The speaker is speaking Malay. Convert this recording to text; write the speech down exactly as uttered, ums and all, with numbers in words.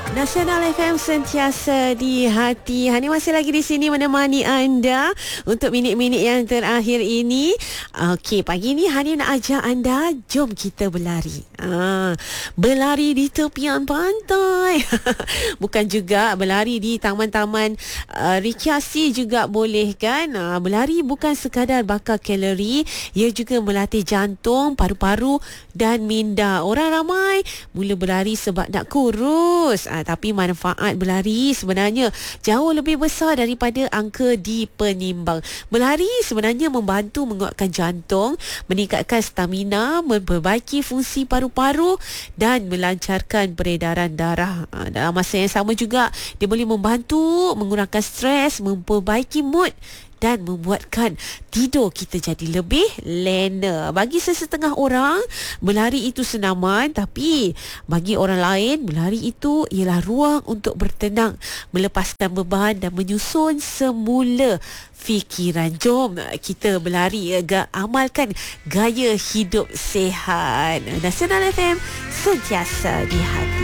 Nasional F M sentiasa di hati. Hani masih lagi di sini menemani anda untuk minit-minit yang terakhir ini. Okey, pagi ni Hani nak ajak anda, jom kita berlari. Ah, berlari di tepian pantai. Bukan juga berlari di taman-taman uh, rekreasi juga boleh kan? Ah, berlari bukan sekadar bakar kalori, ia juga melatih jantung, paru-paru dan minda. Orang ramai mula berlari sebab nak kurus. Ah, tapi manfaat berlari sebenarnya jauh lebih besar daripada angka di penimbang. Berlari sebenarnya membantu menguatkan jantung, meningkatkan stamina, memperbaiki fungsi paru-paru dan melancarkan peredaran darah. Ah, dalam masa yang sama juga dia boleh membantu mengurangkan stres, memperbaiki mood dan membuatkan tidur kita jadi lebih lena. Bagi sesetengah orang, berlari itu senaman, tapi bagi orang lain, berlari itu ialah ruang untuk bertenang, melepaskan beban dan menyusun semula fikiran. Jom kita berlari, agak amalkan gaya hidup sihat. Nasional F M sentiasa di hati.